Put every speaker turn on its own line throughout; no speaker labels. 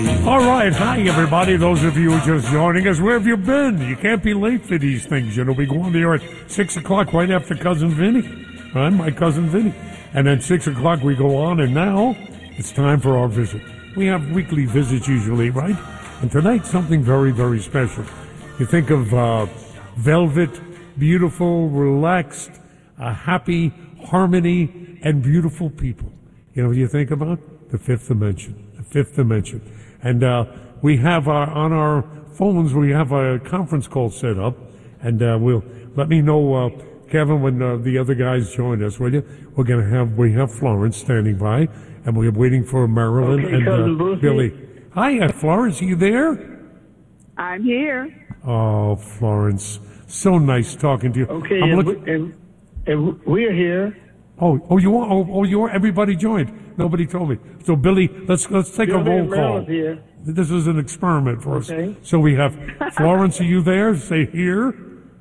All right, hi everybody. Those of you who are just joining us, where have you been? You can't be late for these things. You know, we go on the air at 6 o'clock right after Cousin Vinny. I'm my Cousin Vinny. And then 6 o'clock we go on, and now it's time for our visit. We have weekly visits usually, right? And tonight, something very, very special. You think of velvet, beautiful, relaxed, happy, harmony, and beautiful people. You know what you think about? The fifth dimension. The fifth dimension. And we have on our phones, we have a conference call set up. And we'll let me know, Kevin, when the other guys join us, will you? We have Florence standing by, and we're waiting for Marilyn and Billy. Hi, Florence, are you there?
I'm here.
Oh, Florence, so nice talking to you.
Okay, and we're here.
Oh, you are. Oh, you are. Everybody joined. Nobody told me. So, Billy, let's take a roll call.
Here.
This is an experiment for us.
Okay.
So we have Florence. Are you there? Say here.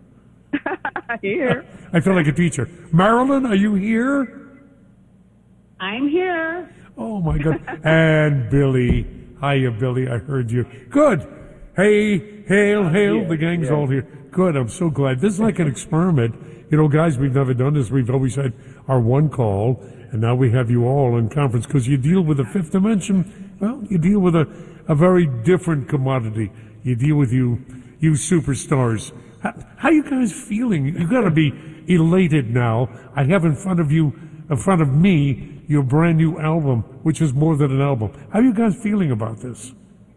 Here.
I feel like a teacher. Marilyn, are you here?
I'm here.
Oh my God. And Billy. Hiya, Billy. I heard you. Good. Hey, hail. The gang's all here. Good. I'm so glad. This is like an experiment. You know, guys, we've never done this. We've always had our one call, and now we have you all in conference because you deal with the fifth dimension. Well, you deal with a very different commodity. You deal with you superstars. How you guys feeling? You got to be elated now. I have in front of me, your brand new album, which is more than an album. How are you guys feeling about this?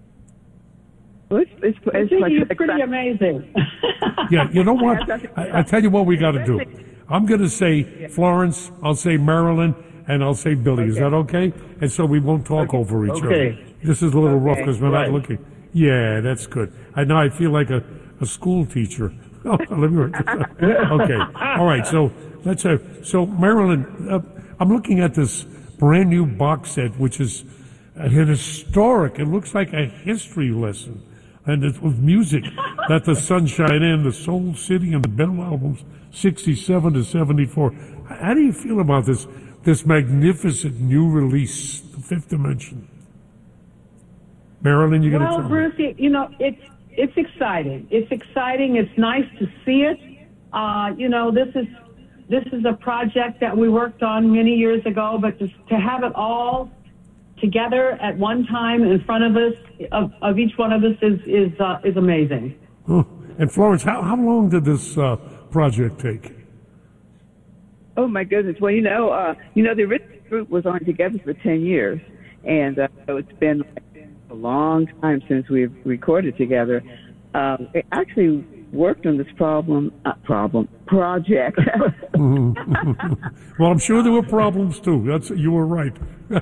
It's pretty amazing.
Yeah, you know what? I tell you what we got to do. I'm going to say Florence, I'll say Marilyn, and I'll say Billy. Okay. Is that okay? And so we won't talk over each other. This is a little rough because we're not looking. Yeah, that's good. I feel like a school teacher. Oh, let me write this. Okay. All right. So let's have. So Marilyn, I'm looking at this brand new box set, which is an historic. It looks like a history lesson, and it's with music. That the Sunshine Inn, the Soul City, and the Bell albums, 67 to 74. How do you feel about this magnificent new release, The Fifth Dimension? Marilyn, you're going to tell me.
Well, Bruce, you know, it's exciting. It's exciting. It's nice to see it. You know, this is a project that we worked on many years ago, but just to have it all together at one time in front of us, of each one of us, is amazing.
Oh, and Florence, how long did this project take?
Oh my goodness! Well, you know, the original group was on together for 10 years, and so it's been a long time since we've recorded together. We actually worked on this project.
Well, I'm sure there were problems too. You were right.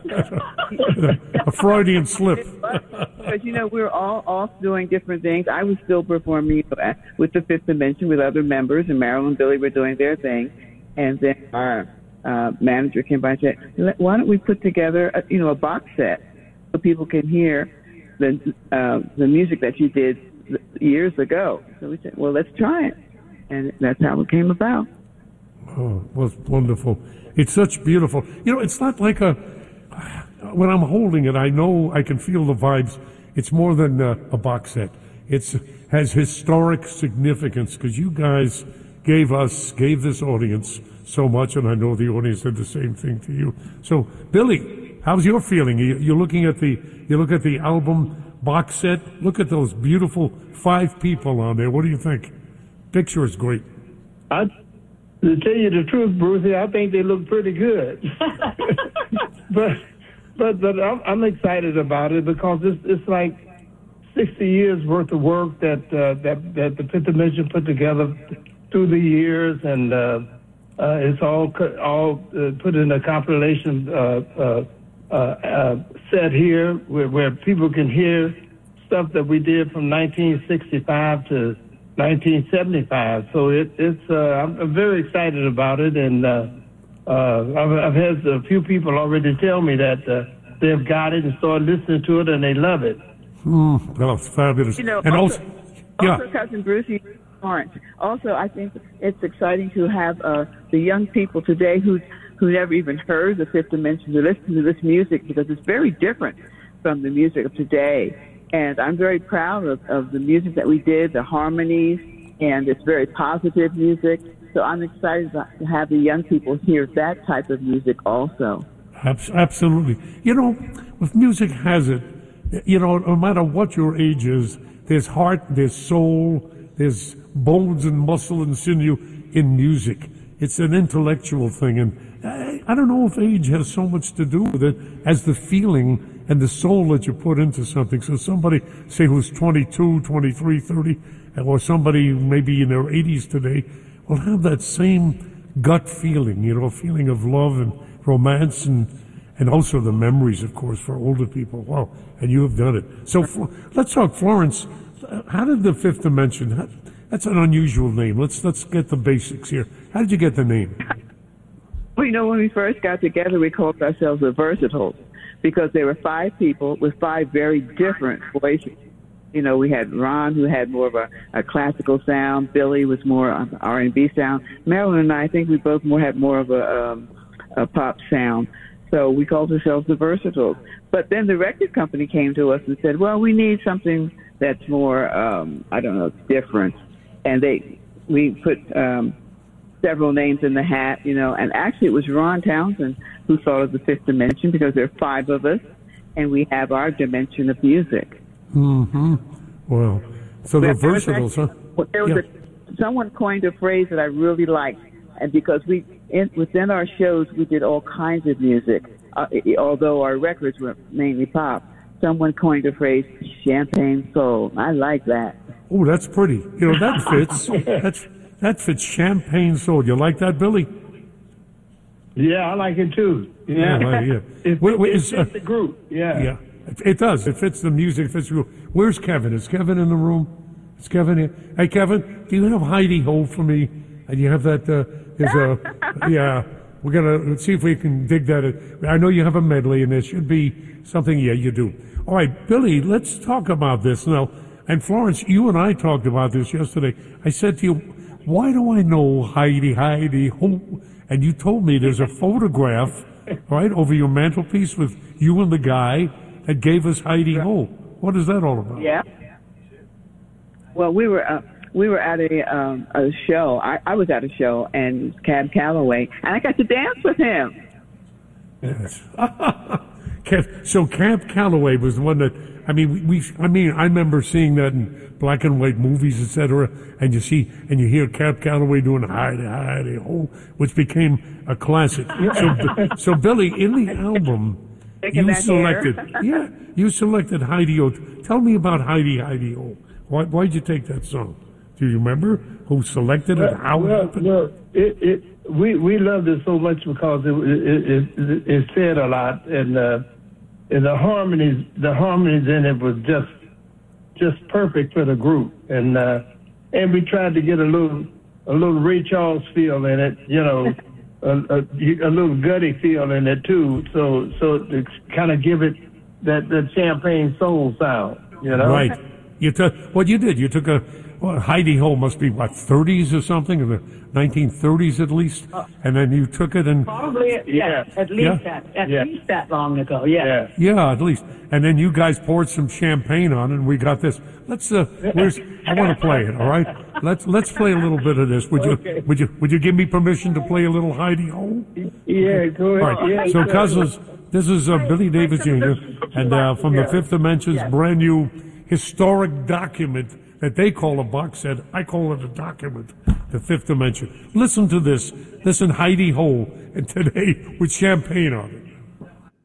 A Freudian slip.
But you know, we were all off doing different things. I was still performing with the Fifth Dimension with other members, and Marilyn and Billy were doing their thing. And then our manager came by and said, "Why don't we put together, a box set so people can hear the music that you did years ago?" So we said, "Well, let's try it," and that's how it came about.
Oh, it was wonderful. It's such beautiful. You know, it's not like when I'm holding it, I know I can feel the vibes. It's more than a box set. It has historic significance because you guys gave this audience so much, and I know the audience did the same thing to you. So, Billy, how's your feeling? You look at the album box set. Look at those beautiful 5 people on there. What do you think? Picture is great.
To tell you the truth, Brucey, I think they look pretty good. but I'm excited about it because it's like 60 years worth of work that the Fifth Dimension put together through the years, and it's all put in a compilation set here where people can hear stuff that we did from 1965 to 1975. So I'm very excited about it, and I've had a few people already tell me that they've got it and started listening to it, and they love it.
That's fabulous.
You know,
and
also Cousin Brucey, Orange. Also, I think it's exciting to have the young people today who never even heard the Fifth Dimension to listen to this music because it's very different from the music of today. And I'm very proud of the music that we did, the harmonies, and it's very positive music. So I'm excited to have the young people hear that type of music also.
Absolutely. You know, if music has it, you know, no matter what your age is, there's heart, there's soul, there's bones and muscle and sinew in music. It's an intellectual thing. And I don't know if age has so much to do with it as the feeling and the soul that you put into something. So somebody, say, who's 22, 23, 30, or somebody maybe in their 80s today, will have that same gut feeling, you know, a feeling of love and romance and also the memories, of course, for older people. Wow, and you have done it. So let's talk, Florence. How did the Fifth Dimension? That's an unusual name. Let's get the basics here. How did you get the name?
Well, you know, when we first got together, we called ourselves the Versatiles because there were 5 people with 5 very different voices. You know, we had Ron, who had more of a classical sound. Billy was more of an R&B sound. Marilyn and I think we both had more of a pop sound. So we called ourselves the Versatiles. But then the record company came to us and said, well, we need something that's more, different. And we put several names in the hat, you know, and actually it was Ron Townsend who thought of the Fifth Dimension because there are 5 of us, and we have our dimension of music.
Mm-hmm. Well, so the Versatiles, huh?
Someone coined a phrase that I really liked, and because within our shows we did all kinds of music, although our records were mainly pop. Someone coined a phrase, champagne soul. I like that.
Oh, that's pretty. You know, that fits. That fits, champagne soul. You like that, Billy?
Yeah, I like it too. Yeah. It fits the group.
Yeah. It does. It fits the music. It fits the group. Where's Kevin? Is Kevin in the room? Is Kevin here? Hey, Kevin, do you have Heidi Ho for me? And you have that, yeah. We're let's see if we can dig that. I know you have a medley, and there should be something. Yeah, you do. All right, Billy, let's talk about this now. And Florence, you and I talked about this yesterday. I said to you, why do I know Heidi Ho? And you told me there's a photograph, right, over your mantelpiece with you and the guy that gave us Heidi Ho. What is that all about?
Yeah. Well, we were at a show. I was at a show, and Cab Calloway, and I got to dance with him.
Yes. So Cab Calloway was the one that, I remember seeing that in black and white movies, etc. And you hear Cab Calloway doing Heidi Ho, which became a classic. So Billy, in the album, you selected Heidi Ho. Tell me about Heidi Ho. Why'd you take that song? Do you remember who selected it? How it happened?
We loved it so much because it said a lot, and the harmonies in it was just perfect for the group, and we tried to get a little Ray Charles feel in it, you know, a little gutty feel in it too, so to kind of give it that champagne soul sound, you know.
Right. You took Heidi Ho must be, 30s or something, in the 1930s at least, and then you took it and...
Probably, at least that long ago,
Yeah, at least. And then you guys poured some champagne on it, and we got this. Let's, I want to play it, all right? Let's play a little bit of this. Would you give me permission to play a little Heidi Ho?
Yeah, go ahead.
All right,
yeah,
so cousins, this is Billy Davis Jr., and from the Fifth Dimension's brand new historic document that they call a box set. I call it a document, the Fifth Dimension. Listen to this. Listen, Heidi Ho, and today with champagne on it.